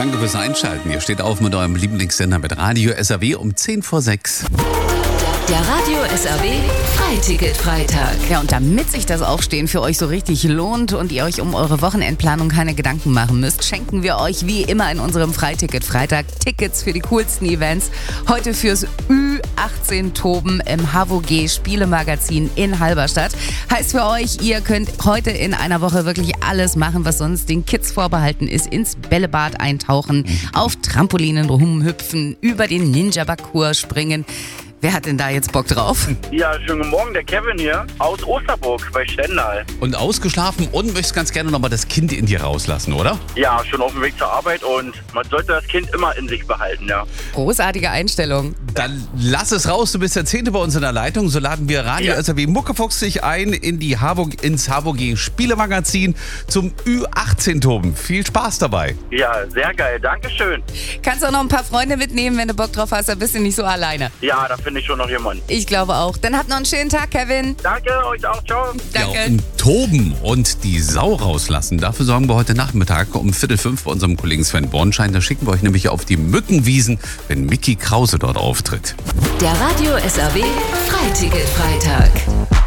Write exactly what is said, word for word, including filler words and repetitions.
Danke fürs Einschalten. Ihr steht auf mit eurem Lieblingssender mit Radio S R W um zehn vor sechs. Der Radio S R W Freiticket-Freitag. Ja, und damit sich das Aufstehen für euch so richtig lohnt und ihr euch um eure Wochenendplanung keine Gedanken machen müsst, schenken wir euch wie immer in unserem Freiticket-Freitag Tickets für die coolsten Events. Heute fürs Ü achtzehn Toben im H V G Spielemagazin in Halberstadt. Heißt für euch, ihr könnt heute in einer Woche wirklich alles machen, was sonst den Kids vorbehalten ist. Ins Bällebad eintauchen, auf Trampolinen rumhüpfen, über den Ninja-Parcours springen. Wer hat denn da jetzt Bock drauf? Ja, schönen guten Morgen, der Kevin hier aus Osterburg bei Stendal. Und ausgeschlafen und möchtest ganz gerne nochmal das Kind in dir rauslassen, oder? Ja, schon auf dem Weg zur Arbeit und man sollte das Kind immer in sich behalten, ja. Großartige Einstellung. Dann lass es raus, du bist der Zehnte bei uns in der Leitung. So laden wir Radio Ja. S R W Muckefuchs dich ein in die H V G, ins H V G Spielemagazin zum Ü achtzehn Toben. Viel Spaß dabei. Ja, sehr geil, Dankeschön. Kannst auch noch ein paar Freunde mitnehmen, wenn du Bock drauf hast, dann bist du nicht so alleine. Ja, da finde ich schon noch jemanden. Ich glaube auch. Dann habt noch einen schönen Tag, Kevin. Danke, euch auch, ciao. Danke. Ja, und toben und die Sau rauslassen. Dafür sorgen wir heute Nachmittag um Viertel fünf bei unserem Kollegen Sven Bornschein. Da schicken wir euch nämlich auf die Mückenwiesen, wenn Micky Krause dort auftritt. Der Radio S R W Freiticket-Freitag.